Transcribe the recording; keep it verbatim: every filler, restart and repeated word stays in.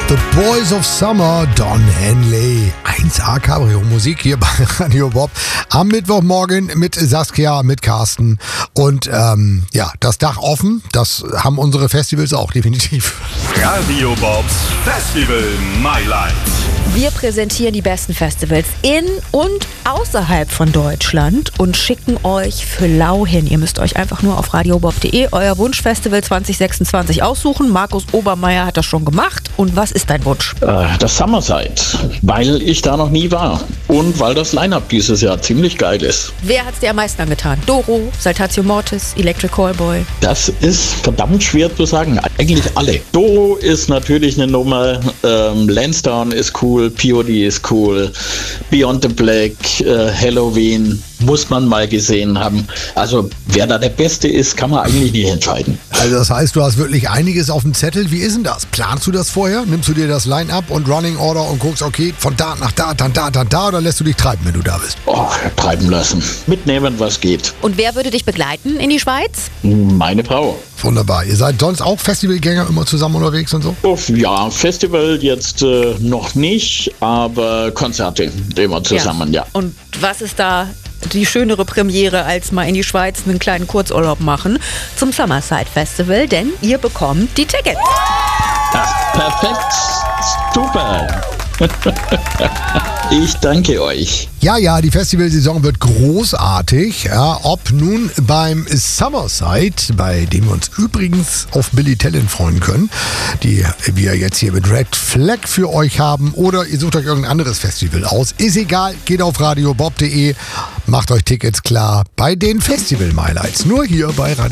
The Boys of Summer, Don Henley. eins A Cabrio-Musik hier bei Radio Bob. Am Mittwochmorgen mit Saskia, mit Carsten. Und ähm, ja, das Dach offen, das haben unsere Festivals auch, definitiv. Radio Bobs Festival Mailand. Wir präsentieren die besten Festivals in und außerhalb von Deutschland und schicken euch für lau hin. Ihr müsst euch einfach nur auf radiobob punkt de euer Wunschfestival zwanzig sechsundzwanzig aussuchen. Markus Obermeier hat das schon gemacht. Und was ist dein Wunsch? Das Summerside, weil ich da noch nie war und weil das Line-Up dieses Jahr ziemlich geil ist. Wer hat es dir am meisten angetan? Doro, Saltatio Mortis, Electric Callboy? Das ist verdammt schwer zu sagen. Eigentlich alle. Doro ist natürlich eine Nummer, ähm, Lansdowne ist cool, P O D ist cool, Beyond the Black, äh, Halloween muss man mal gesehen haben. Also wer da der Beste ist, kann man eigentlich nicht entscheiden. Also das heißt, du hast wirklich einiges auf dem Zettel. Wie ist denn das? Planst du das vorher? Nimmst du dir das Line-Up und Running Order und guckst, okay, von da nach da, dann da, dann da, oder lässt du dich treiben, wenn du da bist? Oh, treiben lassen. Mitnehmen, was geht. Und wer würde dich begleiten in die Schweiz? Meine Frau. Wunderbar. Ihr seid sonst auch Festivalgänger, immer zusammen unterwegs und so? Oh, ja, Festival jetzt äh, noch nicht, aber Konzerte immer zusammen, ja. ja. Und was ist da die schönere Premiere, als mal in die Schweiz einen kleinen Kurzurlaub machen zum Summerside Festival, denn ihr bekommt die Tickets. Ach, perfekt, super. Ich danke euch. Ja, ja, die Festivalsaison wird großartig. Ja, ob nun beim Summerside, bei dem wir uns übrigens auf Billy Talent freuen können, die wir jetzt hier mit Red Flag für euch haben, oder ihr sucht euch irgendein anderes Festival aus. Ist egal, geht auf radiobob punkt de, macht euch Tickets klar bei den Festival-Highlights. Nur hier bei Radio